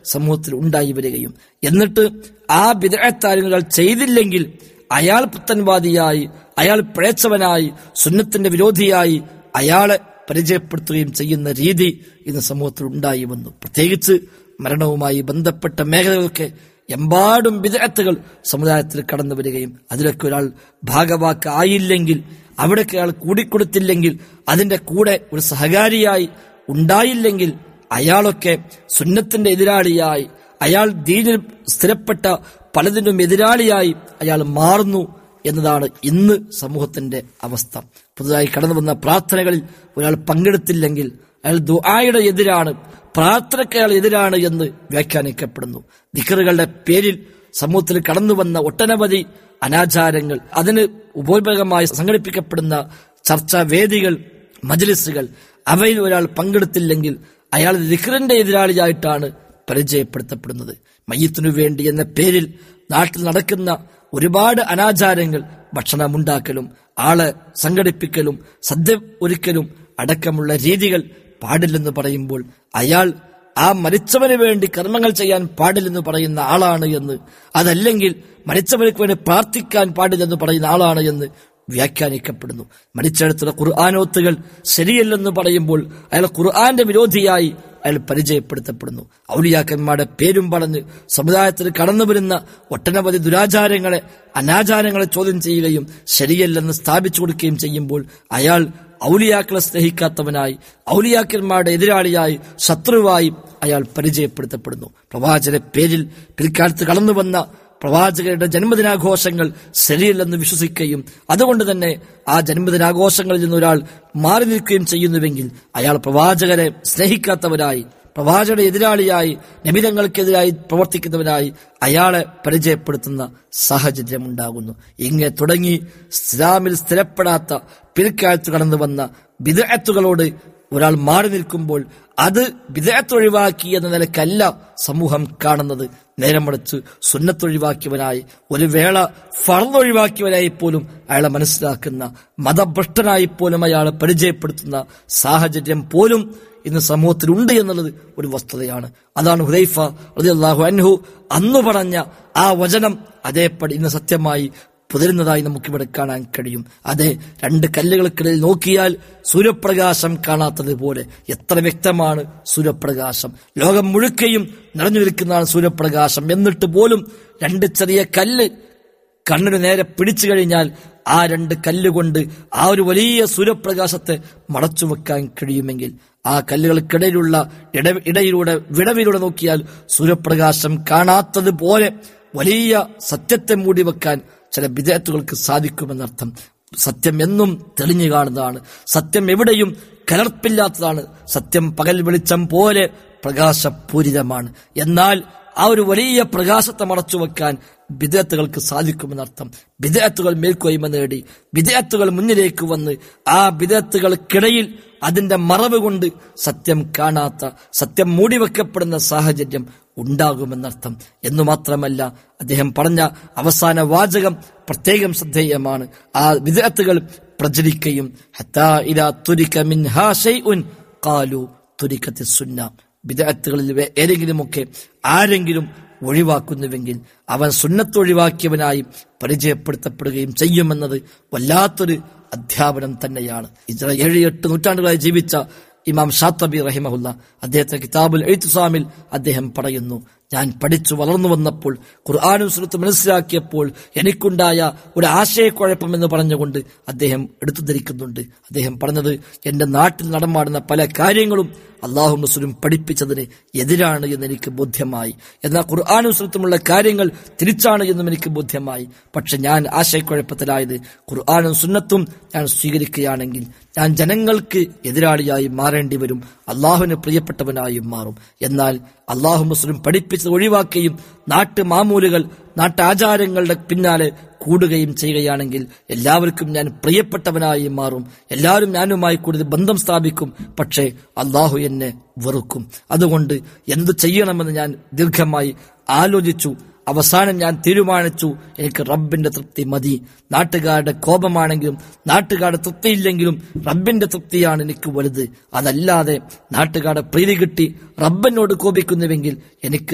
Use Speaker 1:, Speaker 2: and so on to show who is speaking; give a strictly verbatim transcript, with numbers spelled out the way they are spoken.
Speaker 1: സമൂഹത്തിൽ ഉണ്ടായി വരികയും എന്നിട്ട് ആ ബിദ്അത്താലുകൾ ചെയ്തില്ലെങ്കിൽ അയാൾ പുത്തൻവാദിയായി, അയാൾ പിഴച്ചവനായി, സുന്നത്തിന്റെ വിരോധിയായി അയാളെ പരിചയപ്പെടുത്തുകയും ചെയ്യുന്ന രീതി ഇന്ന് സമൂഹത്തിൽ ഉണ്ടായി വന്നു. പ്രത്യേകിച്ച് മരണവുമായി ബന്ധപ്പെട്ട മേഖലകളൊക്കെ എമ്പാടും ബിദ്അത്തുകൾ സമുദായത്തിൽ കടന്നു വരികയും അതിലൊക്കെ ഒരാൾ ഭാഗവാക്കായില്ലെങ്കിൽ, അവിടേക്ക് അയാൾ കൂടിക്കൊടുത്തില്ലെങ്കിൽ, അതിന്റെ കൂടെ ഒരു സഹകാരിയായി ഉണ്ടായില്ലെങ്കിൽ അയാളൊക്കെ സുന്നത്തിന്റെ എതിരാളിയായി, അയാൾ ദീനിൽ സ്ഥിരപ്പെട്ട പലതിനും എതിരാളിയായി അയാൾ മാറുന്നു എന്നതാണ് ഇന്ന് സമൂഹത്തിന്റെ അവസ്ഥ. പുതുതായി കടന്നു വന്ന പ്രാർത്ഥനകളിൽ ഒരാൾ പങ്കെടുത്തില്ലെങ്കിൽ അയാൾ ദുആയുടെ എതിരാണ്, പ്രാർത്ഥനയ്ക്ക് അയാൾ എതിരാണ് എന്ന് വ്യാഖ്യാനിക്കപ്പെടുന്നു. ദിക്റുകളുടെ പേരിൽ സമൂഹത്തിൽ കടന്നു വന്ന ഒട്ടനവധി അനാചാരങ്ങൾ, അതിന് ഉപോത്ബലകമായി സംഘടിപ്പിക്കപ്പെടുന്ന ചർച്ചാ വേദികൾ, മജ്ലിസുകൾ, അവയിൽ ഒരാൾ പങ്കെടുത്തില്ലെങ്കിൽ അയാൾ ദിക്റിന്റെ എതിരാളിയായിട്ടാണ് പരിചയപ്പെടുത്തപ്പെടുന്നത്. മയ്യിത്തിനു വേണ്ടി എന്ന പേരിൽ നാട്ടിൽ നടക്കുന്ന ഒരുപാട് അനാചാരങ്ങൾ, ഭക്ഷണമുണ്ടാക്കലും ആളെ സംഘടിപ്പിക്കലും സദ്യ ഒരുക്കലും അടക്കമുള്ള രീതികൾ പാടില്ലെന്ന് പറയുമ്പോൾ അയാൾ ആ മരിച്ചവന് വേണ്ടി കർമ്മങ്ങൾ ചെയ്യാൻ പാടില്ലെന്ന് പറയുന്ന ആളാണ് എന്ന്, അതല്ലെങ്കിൽ മരിച്ചവർക്ക് വേണ്ടി പ്രാർത്ഥിക്കാൻ പാടില്ലെന്ന് പറയുന്ന ആളാണ് എന്ന് വ്യാഖ്യാനിക്കപ്പെടുന്നു. മരിച്ചെടുത്തുള്ള ഖുർആനോത്തുകൾ ശരിയല്ലെന്ന് പറയുമ്പോൾ അയാൾ ഖുർആന്റെ വിരോധിയായി അയാൾ പരിചയപ്പെടുത്തപ്പെടുന്നു. ഔലിയാക്കന്മാരുടെ പേരും പറഞ്ഞ് സമുദായത്തിൽ കടന്നു വരുന്ന ഒട്ടനവധി ദുരാചാരങ്ങളെ, അനാചാരങ്ങളെ ചോദ്യം ചെയ്യുകയും ശരിയല്ലെന്ന് സ്ഥാപിച്ചു കൊടുക്കുകയും ചെയ്യുമ്പോൾ അയാൾ ഔലിയാക്കളെ സ്നേഹിക്കാത്തവനായി, ഔലിയാക്കന്മാരുടെ എതിരാളിയായി, ശത്രുവായി അയാൾ പരിചയപ്പെടുത്തപ്പെടുന്നു. പ്രവാചകന്റെ പേരിൽ പിൽക്കാലത്ത് കടന്നു വന്ന പ്രവാചകരുടെ ജന്മദിനാഘോഷങ്ങൾ ശരിയല്ലെന്ന് വിശ്വസിക്കുകയും അതുകൊണ്ട് തന്നെ ആ ജന്മദിനാഘോഷങ്ങളിൽ നിന്ന് ഒരാൾ മാറി നിൽക്കുകയും ചെയ്യുന്നുവെങ്കിൽ അയാൾ പ്രവാചകരെ സ്നേഹിക്കാത്തവരായി, പ്രവാചകരുടെ എതിരാളിയായി, നബിതങ്ങൾക്കെതിരായി പ്രവർത്തിക്കുന്നവരായി അയാളെ പരിചയപ്പെടുത്തുന്ന സാഹചര്യമുണ്ടാകുന്നു. ഇങ്ങനെ തുടങ്ങി ഇസ്ലാമിൽ സ്ഥിരപ്പെടാത്ത പിൽക്കാലത്ത് കടന്നു വന്ന ബിദ്അത്തുകളോട് ഒരാൾ മാറി നിൽക്കുമ്പോൾ അത് ബിദ്അത്ത് ഒഴിവാക്കി എന്ന നിലക്കല്ല സമൂഹം കാണുന്നത്. നേരെ മറിച്ച് സുന്നത്തൊഴിവാക്കിയവനായി, ഒരു വേള ഫർദ് ഒഴിവാക്കിയവനായി പോലും അയാളെ മനസ്സിലാക്കുന്ന, മതഭ്രഷ്ടനായി പോലും അയാളെ പരിചയപ്പെടുത്തുന്ന സാഹചര്യം പോലും ഇന്ന് സമൂഹത്തിലുണ്ട് എന്നുള്ളത് ഒരു വസ്തുതയാണ്. അതാണ് ഹുദൈഫ റളിയല്ലാഹു അൻഹു അന്ന് പറഞ്ഞ ആ വചനം അതേപടി ഇന്ന് സത്യമായി പുതരുന്നതായി നമുക്കിവിടെ കാണാൻ കഴിയും. അതെ, രണ്ട് കല്ലുകൾക്കിടയിൽ നോക്കിയാൽ സൂര്യപ്രകാശം കാണാത്തതുപോലെ എത്ര വ്യക്തമാണ് സൂര്യപ്രകാശം. ലോകം മുഴുക്കയും നിറഞ്ഞു നിൽക്കുന്നതാണ് സൂര്യപ്രകാശം. എന്നിട്ട് പോലും രണ്ട് ചെറിയ കല്ല് കണ്ണിന് നേരെ പിടിച്ചു കഴിഞ്ഞാൽ ആ രണ്ട് കല്ലുകൊണ്ട് ആ ഒരു വലിയ സൂര്യപ്രകാശത്തെ മറച്ചു വെക്കാൻ കഴിയുമെങ്കിൽ ആ കല്ലുകൾക്കിടയിലുള്ള ഇട ഇടയിലൂടെ വിടവിലൂടെ നോക്കിയാൽ സൂര്യപ്രകാശം കാണാത്തതുപോലെ വലിയ സത്യത്തെ മൂടി വെക്കാൻ ചില ബിദ്അത്തുകൾക്ക് സാധിക്കുമെന്നർത്ഥം. സത്യം എന്നും തെളിഞ്ഞു കാണുന്നതാണ്. സത്യം എവിടെയും കലർപ്പില്ലാത്തതാണ്. സത്യം പകൽ വെളിച്ചം പോലെ പ്രകാശപൂരിതമാണ്. എന്നാൽ ആ ഒരു വലിയ പ്രകാശത്തെ മറച്ചു വെക്കാൻ ബിദ്അത്തുകൾക്ക് സാധിക്കുമെന്നർത്ഥം. ബിദ്അത്തുകൾ മേൽക്കോയ്മ നേടി, ബിദ്അത്തുകൾ മുന്നിലേക്ക് വന്ന് ആ ബിദ്അത്തുകൾക്കിടയിൽ അതിന്റെ മറവ് കൊണ്ട് സത്യം കാണാത്ത, സത്യം മൂടിവെക്കപ്പെടുന്ന സാഹചര്യം ഉണ്ടാകുമെന്നർത്ഥം. എന്നു മാത്രമല്ല, അദ്ദേഹം പറഞ്ഞ അവസാന വാചകം പ്രത്യേകം ശ്രദ്ധേയമാണ്. ആ ബിദ്അത്തുകൾ പ്രചരിക്കുകയും ഹത്താ ഇദാ തുരിക മിൻഹാ ശൈഉൻ ഖാലു തുരികത്തിസ് സുന്ന, ബിദ്അത്തുകളിൽ ഏതെങ്കിലുമൊക്കെ ആരെങ്കിലും ഒഴിവാക്കുന്നുവെങ്കിൽ അവൻ സുന്നത്ത് ഒഴിവാക്കിയവനായി പരിചയപ്പെടുത്തപ്പെടുകയും ചെയ്യുമെന്നത് വല്ലാത്തൊരു അധ്യാപനം തന്നെയാണ്. ഇത്ര ഏഴ് എട്ട് നൂറ്റാണ്ടുകളായി ജീവിച്ച ഇമാം ഷാത്തബി റഹിമഹുല്ല അദ്ദേഹത്തെ കിതാബുൽ ഇഅ്തിസാമിൽ അദ്ദേഹം പറയുന്നു, ഞാൻ പഠിച്ചു വളർന്നു വന്നപ്പോൾ ഖുർആനും സുന്നത്തും മനസ്സിലാക്കിയപ്പോൾ എനിക്കുണ്ടായ ഒരു ആശയക്കുഴപ്പം എന്ന് പറഞ്ഞുകൊണ്ട് അദ്ദേഹം എടുത്തു ധരിക്കുന്നുണ്ട്. അദ്ദേഹം പറഞ്ഞത്, എന്റെ നാട്ടിൽ നടമാടുന്ന പല കാര്യങ്ങളും അള്ളാഹു റസൂലും പഠിപ്പിച്ചതിന് എതിരാണ് എന്ന് എനിക്ക് ബോധ്യമായി. എന്നാൽ ഖുർആനും സുന്നത്തുമുള്ള കാര്യങ്ങൾ തിരിച്ചാണ് എന്നും എനിക്ക് ബോധ്യമായി. പക്ഷെ ഞാൻ ആശയക്കുഴപ്പത്തിലായത് ഖുർആനും സുന്നത്തും ഞാൻ സ്വീകരിക്കുകയാണെങ്കിൽ ഞാൻ ജനങ്ങൾക്ക് എതിരാളിയായി മാറേണ്ടി വരും, അള്ളാഹുവിന് പ്രിയപ്പെട്ടവനായും മാറും. എന്നാൽ അള്ളാഹു റസൂലും പഠിപ്പിച്ചത് ഒഴിവാക്കുകയും നാട്ടു മാമൂലുകൾ, നാട്ടാചാരങ്ങളുടെ പിന്നാലെ കൂടുകയും ചെയ്യുകയാണെങ്കിൽ എല്ലാവർക്കും ഞാൻ പ്രിയപ്പെട്ടവനായി മാറും, എല്ലാവരും ഞാനുമായി കൂടുതൽ ബന്ധം സ്ഥാപിക്കും. പക്ഷേ അള്ളാഹു എന്നെ വെറുക്കും. അതുകൊണ്ട് എന്തു ചെയ്യണമെന്ന് ഞാൻ ദീർഘമായി ആലോചിച്ചു. അവസാനം ഞാൻ തീരുമാനിച്ചു, എനിക്ക് റബ്ബിന്റെ തൃപ്തി മതി. നാട്ടുകാരുടെ കോപമാണെങ്കിലും നാട്ടുകാരുടെ തൃപ്തിയില്ലെങ്കിലും റബ്ബിന്റെ തൃപ്തിയാണ് എനിക്ക് വലുത്. അതല്ലാതെ നാട്ടുകാരുടെ പ്രീതി കിട്ടി റബ്ബിനോട് കോപിക്കുന്നുവെങ്കിൽ എനിക്ക്